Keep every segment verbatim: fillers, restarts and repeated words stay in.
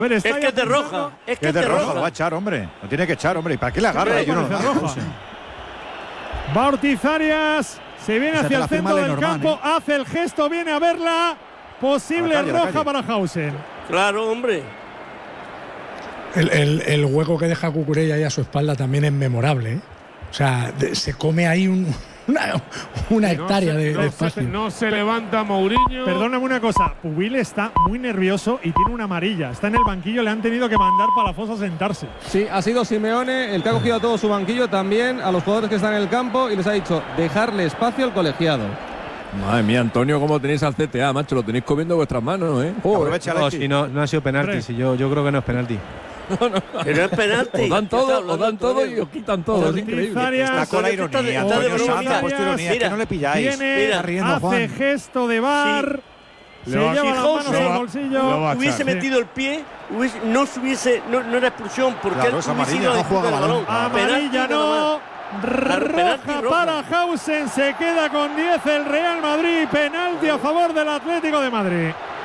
Ver, es que es de roja. Es que es de roja. Lo va a echar, hombre. Lo tiene que echar, hombre. ¿Y para qué le agarra? Yo no lo hago. Va Ortiz Arias. Se viene hacia el centro del campo. ¿eh? Hace el gesto. Viene a verla. Posible calle, roja para Hausen. Claro, hombre. El, el, el hueco que deja Cucurella ahí a su espalda también es memorable, ¿eh? O sea, de, se come ahí un, una, una hectárea no se, de, no de espacio. Se, no se levanta Mourinho. Perdóname una cosa, Pubil está muy nervioso y tiene una amarilla. Está en el banquillo, le han tenido que mandar para la fosa a sentarse. Sí, ha sido Simeone el que ha cogido a todo su banquillo, también a los jugadores que están en el campo, y les ha dicho dejarle espacio al colegiado. Madre mía, Antonio, ¿cómo tenéis al C T A, macho? Lo tenéis comiendo vuestras manos, ¿eh? Oh, Aprovecha, no, si no, no ha sido penalti, si yo, yo creo que no es penalti. No, no. Pero es penalti. Os dan todo, os dan todo y os quitan todo. Es increíble. Está con la ironía. Antonio Sanz ha puesto ironía. Es que no le pilláis. Viene, Está riendo, hace Juan. gesto de bar. Sí. Se Lo lleva las manos al bolsillo. Hubiese metido el pie, hubiese, no hubiese, no, no era expulsión porque claro, él es hubiese amarilla, ido no juega balón. Amarilla no. Roja para Hausen. Se queda con diez el Real Madrid. Penalti a favor del Atlético de Madrid.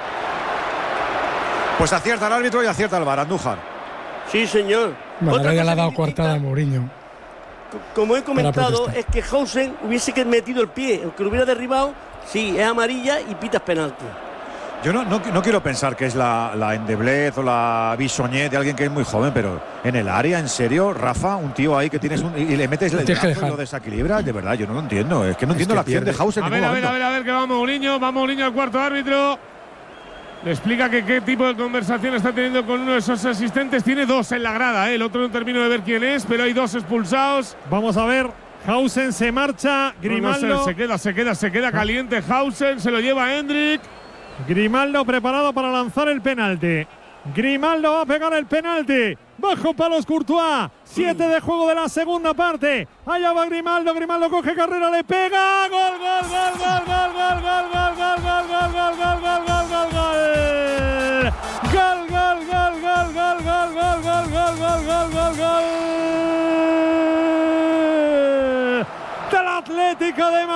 Pues acierta el árbitro y acierta el VAR, Andújar. Sí, señor. Bueno, ya le ha dado coartada a Mourinho. Como he comentado, es que Hausen hubiese metido el pie, aunque lo hubiera derribado. Sí, es amarilla y pitas penalti. Yo no, no, no quiero pensar que es la, la endeblez o la bisoñez de alguien que es muy joven, pero en el área, en serio, Rafa, un tío ahí que tienes un, y le metes el brazo y lo desequilibras, de verdad, yo no lo entiendo. Es que no es entiendo que la acción pierde. de Hausen. A ver, a ver, a ver, a ver, que va Mourinho, va Mourinho al cuarto árbitro. Le explica que qué tipo de conversación está teniendo con uno de esos asistentes. Tiene dos en la grada, ¿eh? El otro no termino de ver quién es, pero hay dos expulsados. Vamos a ver. Hausen se marcha. Grimaldo. No, no sé, se queda, se queda, se queda caliente. Hausen se lo lleva a Hendrik. Grimaldo preparado para lanzar el penalti. Grimaldo va a pegar el penalti. Bajo palos Courtois. Siete de juego de la segunda parte. Allá va Grimaldo. Grimaldo coge carrera, le pega. Gol, gol, gol, gol, gol, gol, gol, gol, gol, gol, gol, gol, gol, gol, gol, gol, gol. Gol, gol, gol, gol, gol, gol, gol, gol, gol, gol, gol, gol, gol. Del Atlético de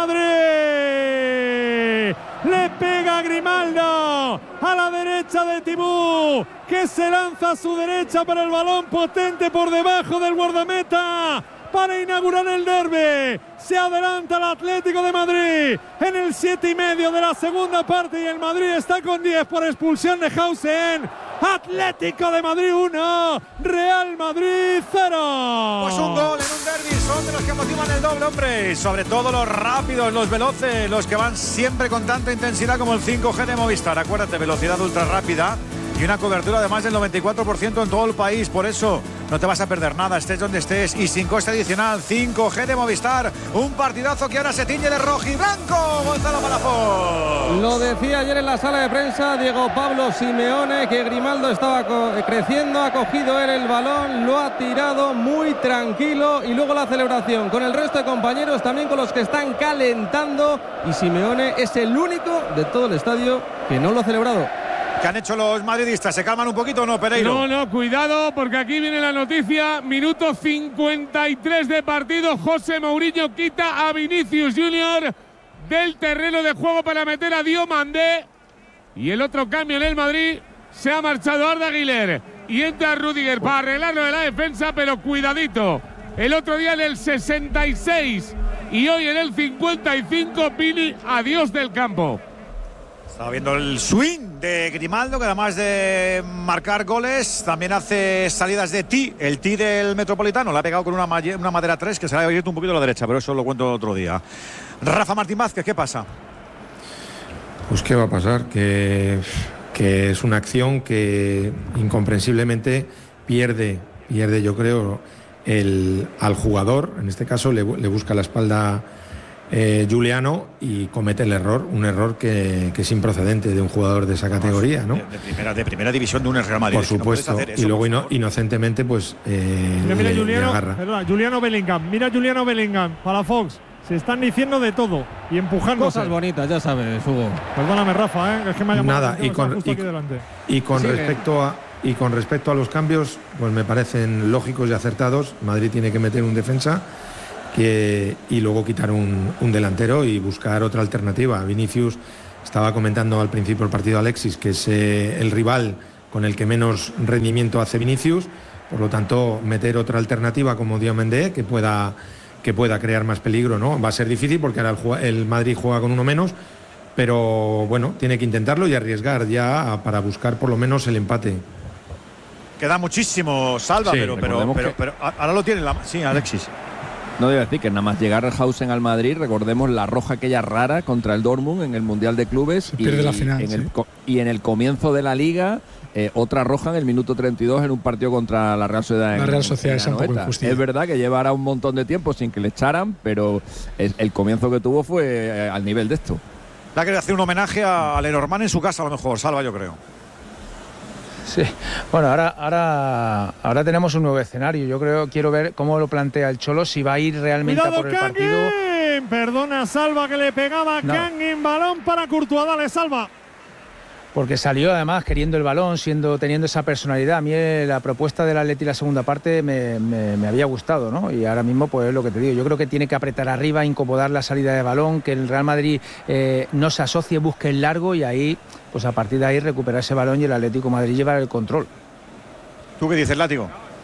Madrid. Le pega Grimaldo a la derecha de Tibú, que se lanza a su derecha para el balón potente por debajo del guardameta para inaugurar el derbi. Se adelanta el Atlético de Madrid en el siete y medio de la segunda parte y el Madrid está con diez por expulsión de Hausen. Atlético de Madrid uno, Real Madrid cero. Pues un gol en un derbi, son de los que motivan el doble, hombre. Y sobre todo los rápidos, los veloces, los que van siempre con tanta intensidad como el cinco G de Movistar. Acuérdate, velocidad ultra rápida y una cobertura de más del noventa y cuatro por ciento en todo el país. Por eso no te vas a perder nada, estés donde estés. Y sin coste adicional, cinco G de Movistar. Un partidazo que ahora se tiñe de rojo y blanco. Gonzalo Palafox. Lo decía ayer en la sala de prensa Diego Pablo Simeone, que Grimaldo estaba creciendo, ha cogido él el balón, lo ha tirado muy tranquilo y luego la celebración con el resto de compañeros, también con los que están calentando. Y Simeone es el único de todo el estadio que no lo ha celebrado. ¿Qué han hecho los madridistas? ¿Se calman un poquito o no, Pereiro? No, no, cuidado, porque aquí viene la noticia. Minuto cincuenta y tres de partido. José Mourinho quita a Vinicius Junior del terreno de juego para meter a Diomandé. Y el otro cambio en el Madrid, se ha marchado Arda Güler y entra Rüdiger para arreglarlo de la defensa, pero cuidadito. El otro día en el sesenta y seis y hoy en el cincuenta y cinco, Vini, adiós del campo. Estaba viendo el swing de Grimaldo, que además de marcar goles, también hace salidas de tee, el tee del Metropolitano. Le ha pegado con una, una madera tres que se le ha abierto un poquito a la derecha, pero eso lo cuento otro día. Rafa Martín Vázquez, ¿qué pasa? Pues qué va a pasar, que, que es una acción que incomprensiblemente pierde, pierde yo creo, el, al jugador. En este caso le, le busca la espalda Eh, Giuliano y comete el error, un error que, que es improcedente de un jugador de esa categoría, ¿no? De, de, primera, de primera división de un Real Madrid. Por supuesto, no eso, y luego por ino, inocentemente pues eh, mira, mira le, Giuliano, le agarra. Perdona, Giuliano Bellingham, mira Giuliano Bellingham, para Fox. Se están diciendo de todo y empujando. Cosas bonitas, ya sabes, Hugo. Perdóname, Rafa, ¿eh? Es que me ha llamado Nada, y con, y, y con respecto a y con respecto a los cambios, pues me parecen lógicos y acertados. Madrid tiene que meter un defensa que, y luego quitar un, un delantero y buscar otra alternativa. Vinicius, estaba comentando al principio del partido Alexis, que es eh, el rival con el que menos rendimiento hace Vinicius. Por lo tanto, meter otra alternativa como Diomandé que pueda, que pueda crear más peligro, ¿no? Va a ser difícil porque ahora el, el Madrid juega con uno menos, pero bueno, tiene que intentarlo y arriesgar ya para buscar por lo menos el empate. Queda muchísimo, Salva, sí, pero, pero, pero, pero ahora lo tiene la... Sí, Alexis. No debo decir que nada más llegar Hausen al Madrid, recordemos la roja aquella rara contra el Dortmund en el Mundial de Clubes. Se pierde y, la final, en sí. el, y en el comienzo de la Liga, eh, otra roja en el minuto treinta y dos en un partido contra la Real Sociedad. La en, Real Sociedad es un poco injusticia. Es verdad que llevará un montón de tiempo sin que le echaran, pero el, el comienzo que tuvo fue eh, al nivel de esto. La que hacer un homenaje a Lenormand en su casa, a lo mejor, Salva, yo creo. Sí, bueno, ahora, ahora, ahora tenemos un nuevo escenario. Yo creo, quiero ver cómo lo plantea el Cholo, si va a ir realmente Cuidado, a por el Kangin. partido. Perdona, Salva, que le pegaba No. Kangin, balón para Courtois, dale, Salva. Porque salió además queriendo el balón, siendo teniendo esa personalidad. A mí eh, la propuesta del Atleti la segunda parte me, me, me había gustado, ¿no? Y ahora mismo, pues es lo que te digo. Yo creo que tiene que apretar arriba, incomodar la salida de balón, que el Real Madrid eh, no se asocie, busque el largo y ahí, pues a partir de ahí recuperar ese balón y el Atlético de Madrid llevar el control. ¿Tú qué dices, Látigo?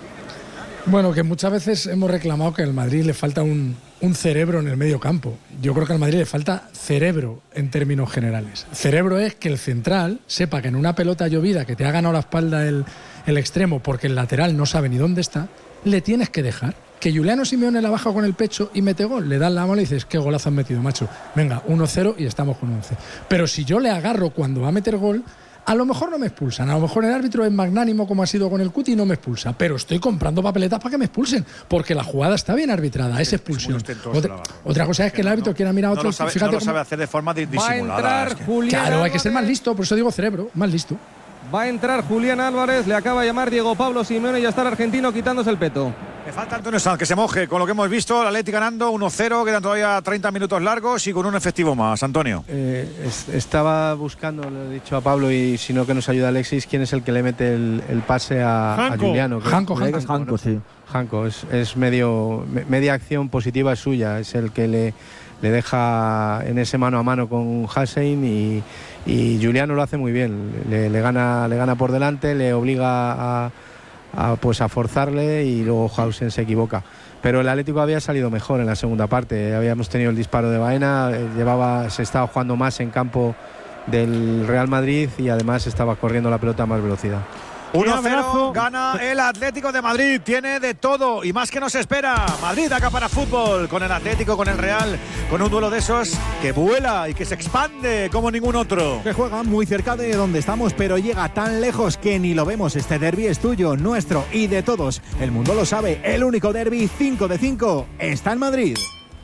Bueno, que muchas veces hemos reclamado que al Madrid le falta un, un cerebro en el medio campo. Yo creo que al Madrid le falta cerebro en términos generales. Cerebro es que el central sepa que en una pelota llovida que te ha ganado la espalda el, el extremo porque el lateral no sabe ni dónde está, le tienes que dejar. Que Juliano Simeone la baja con el pecho y mete gol. Le das la mano y dices, qué golazo has metido, macho. Venga, uno cero y estamos con once. Pero si yo le agarro cuando va a meter gol, a lo mejor no me expulsan, a lo mejor el árbitro es magnánimo como ha sido con el Cuti y no me expulsa, pero estoy comprando papeletas para que me expulsen, porque la jugada está bien arbitrada, es expulsión. Otra, otra cosa es que el árbitro quiera mirar a otro. No lo sabe, fíjate no lo sabe cómo... hacer de forma disimulada. Va a entrar es que... Julián Claro, hay Álvarez. que ser más listo, por eso digo cerebro, más listo. Va a entrar Julián Álvarez, le acaba de llamar Diego Pablo Simeone y ya está el argentino quitándose el peto. Le falta Antonio Sanz, que se moje con lo que hemos visto. El Atleti ganando uno cero, quedan todavía treinta minutos largos y con un efectivo más. Antonio. Eh, es, estaba buscando, le he dicho a Pablo, y si no que nos ayuda Alexis, quién es el que le mete el, el pase a, a Juliano. Que Janko, es, Janko, Janko, sí. Janko, es, es medio, me, media acción positiva es suya, es el que le, le deja en ese mano a mano con Hussein y, y Juliano lo hace muy bien. Le, le, gana, le gana por delante, le obliga a... A, pues a forzarle y luego Hausen se equivoca, pero el Atlético había salido mejor en la segunda parte. Habíamos tenido el disparo de Baena, eh, llevaba, se estaba jugando más en campo del Real Madrid y además estaba corriendo la pelota a más velocidad. uno cero gana el Atlético de Madrid, tiene de todo y más que nos espera. Madrid acá para fútbol, con el Atlético, con el Real, con un duelo de esos que vuela y que se expande como ningún otro. Que juega muy cerca de donde estamos, pero llega tan lejos que ni lo vemos. Este derbi es tuyo, nuestro y de todos. El mundo lo sabe, el único derbi cinco de cinco está en Madrid.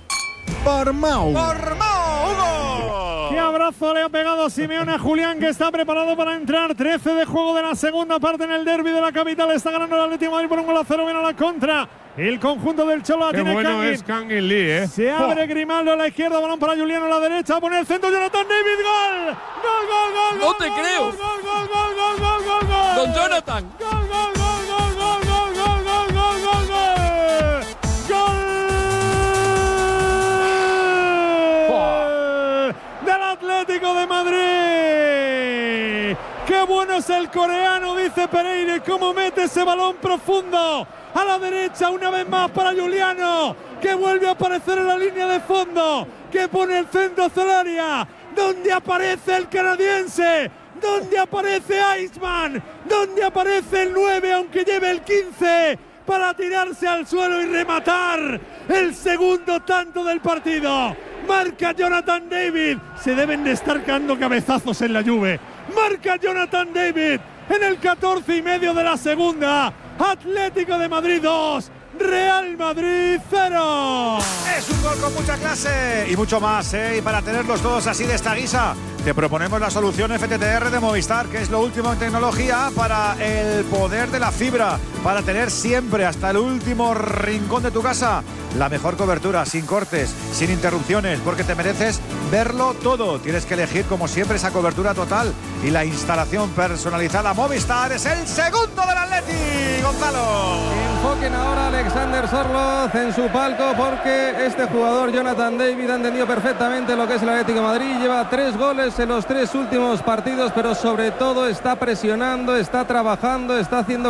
Por Mau. Por Mau, Hugo. Qué abrazo le ha pegado Simeone a Julián, que está preparado para entrar. trece de juego de la segunda parte en el derbi de la capital. Está ganando el Atlético de Madrid por un gol a cero. Viene a la contra. El conjunto del Cholo la Qué tiene bueno Kangin. es Kangin Lee, ¿eh? Se abre Grimaldo a la izquierda, balón para Juliano a la derecha. Pone el centro, Jonathan David. ¡Gol! ¡Gol, gol, gol! No gol, te gol, creo. Gol, gol, gol, gol, gol, gol, gol, gol. Don Jonathan. Gol, gol, gol, gol, gol, gol, gol, gol, gol, gol, gol. Gol del Atlético de Madrid. Qué bueno es el coreano, dice Pereira. Cómo mete ese balón profundo a la derecha, una vez más para Juliano, que vuelve a aparecer en la línea de fondo, que pone el centro hacia el área, donde aparece el canadiense, donde aparece Iceman, donde aparece el nueve, aunque lleve el quince, para tirarse al suelo y rematar el segundo tanto del partido. Marca Jonathan David. Se deben de estar cayendo cabezazos en la Juve. Marca Jonathan David en el catorce y medio de la segunda. Atlético de Madrid dos, Real Madrid cero. Es un gol con mucha clase y mucho más, ¿eh? Y para tenerlos todos así de esta guisa, te proponemos la solución F T T R de Movistar, que es lo último en tecnología para el poder de la fibra, para tener siempre, hasta el último rincón de tu casa, la mejor cobertura, sin cortes, sin interrupciones, porque te mereces verlo todo. Tienes que elegir, como siempre, esa cobertura total y la instalación personalizada. Movistar es el segundo del Atleti, Gonzalo. enfoquen ahora a Alexander Sorloth en su palco, porque este jugador, Jonathan David, ha entendido perfectamente lo que es el Atlético de Madrid. Lleva tres goles en los tres últimos partidos, pero sobre todo está presionando, está trabajando, está haciendo